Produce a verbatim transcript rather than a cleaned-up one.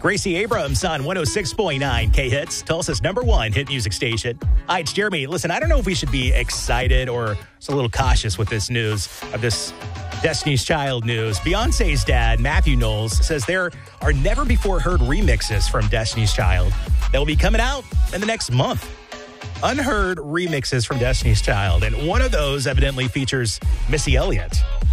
Gracie Abrams on one oh six point nine K-Hits, Tulsa's number one hit music station. Hi, it's Jeremy. Listen, I don't know if we should be excited or just a little cautious with this news of this Destiny's Child news. Beyonce's dad, Matthew Knowles, says there are never-before-heard remixes from Destiny's Child that will be coming out in the next month. Unheard remixes from Destiny's Child, and one of those evidently features Missy Elliott.